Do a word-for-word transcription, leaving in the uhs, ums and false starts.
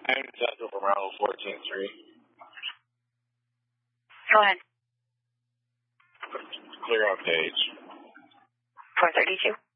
I'm Central from Bravo fourteen three. Go ahead. Clear on page. four thirty-two.